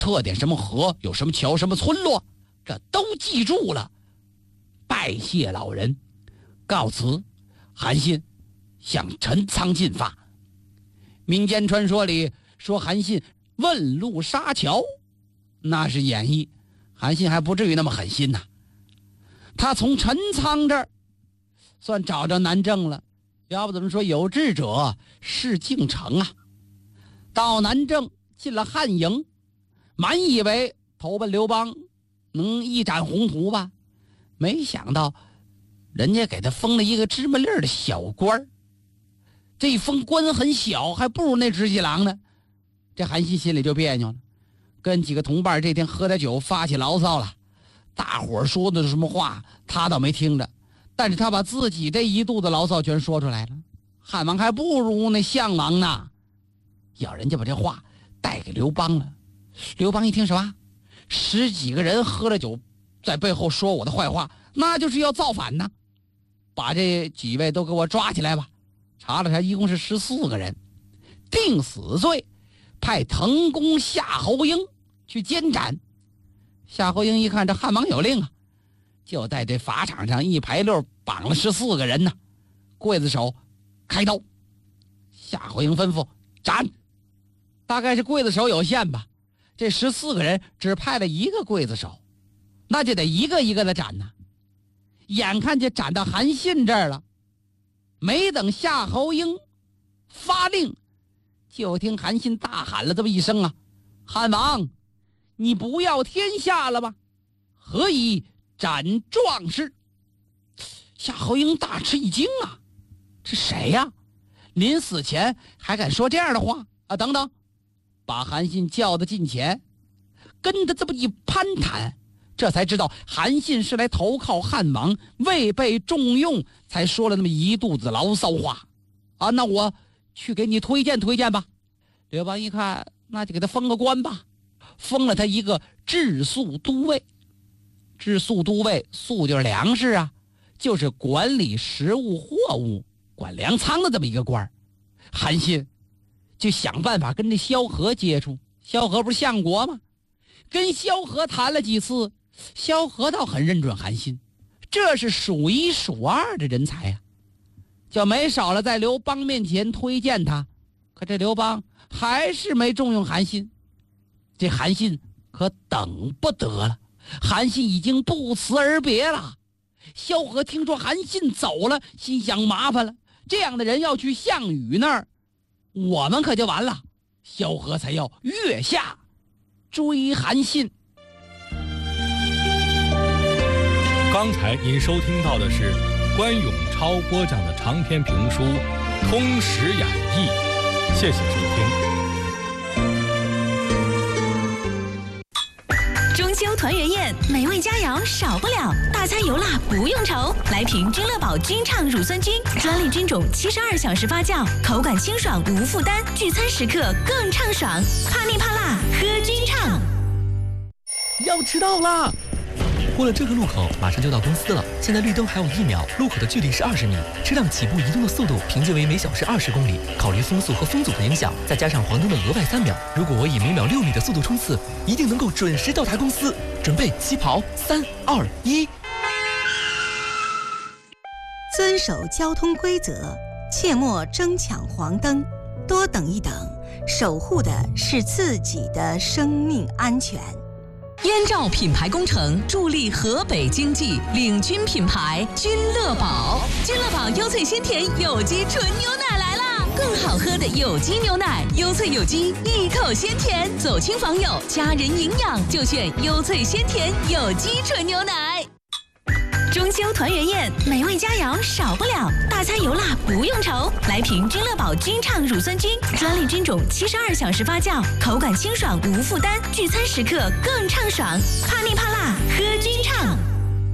特点什么河，有什么桥，什么村落，这都记住了。拜谢老人，告辞。韩信向陈仓进发。民间传说里说韩信问路杀桥，那是演绎，韩信还不至于那么狠心呐。他从陈仓这儿算找着南郑了，要不怎么说有志者事竟成啊。到南郑进了汉营，满以为投奔刘邦能一展宏图吧，没想到人家给他封了一个芝麻粒的小官，这封官很小，还不如那直系郎呢。这韩信心里就别扭了，跟几个同伴这天喝点酒发起牢骚了。大伙说的什么话他倒没听着，但是他把自己这一肚子牢骚全说出来了。汉王还不如那项王呢，要人家把这话带给刘邦了。刘邦一听什么10几个人喝了酒在背后说我的坏话，那就是要造反呢。把这几位都给我抓起来吧。查了查，一共是14个人，定死罪，派滕公夏侯婴去监斩。夏侯婴一看这汉王有令啊，就在这法场上一排溜绑了14个人呢。刽子手开刀，夏侯婴吩咐斩。大概是刽子手有限吧，这14个人只派了一个刽子手，那就得一个一个的斩呢。眼看就斩到韩信这儿了，没等夏侯婴发令，就听韩信大喊了这么一声啊：汉王，你不要天下了吧？何以斩壮士？夏侯婴大吃一惊啊，这谁呀？临死前还敢说这样的话啊！等等，把韩信叫到近前，跟他这么一攀谈，这才知道韩信是来投靠汉王，未被重用，才说了那么一肚子牢骚话啊！那我去给你推荐推荐吧。刘邦一看，那就给他封个官吧，封了他一个治粟都尉。治粟都尉，粟就是粮食啊，就是管理食物货物，管粮仓的这么一个官。韩信就想办法跟这萧何接触，萧何不是相国吗？跟萧何谈了几次，萧何倒很认准韩信，这是数一数2的人才啊，就没少了在刘邦面前推荐他。可这刘邦还是没重用韩信，这韩信可等不得了，韩信已经不辞而别了。萧何听说韩信走了，心想麻烦了，这样的人要去项羽那儿，我们可就完了。萧何才要月下追韩信。 刚才您收听到的是关永超播讲的长篇评书《通史演义》，谢谢收听。 中秋团圆宴，美味佳肴少不了，大餐油辣不用愁。来瓶君乐宝君畅乳酸菌，专利菌种，72小时发酵，口感清爽无负担，聚餐时刻更畅爽。怕腻怕辣，喝君畅。 要迟到啦！过了这个路口，马上就到公司了。现在绿灯还有1秒，路口的距离是20米，车辆起步移动的速度平均为每小时20公里。考虑风速和风阻的影响，再加上黄灯的额外3秒，如果我以每秒6米的速度冲刺，一定能够准时到达公司。准备起跑，3、2、1。 遵守交通规则，切莫争抢黄灯，多等一等，守护的是自己的生命安全。 燕赵品牌工程助力河北经济，领军品牌君乐宝。君乐宝优萃鲜甜有机纯牛奶来啦！更好喝的有机牛奶，优萃有机，一口鲜甜。走亲访友，家人营养，就选优萃鲜甜有机纯牛奶。中秋团圆宴，美味佳肴少不了，大餐油辣不用愁。来瓶君乐宝君畅乳酸菌，专利菌种，72小时发酵，口感清爽无负担，聚餐时刻更畅爽。怕腻怕辣，喝君畅。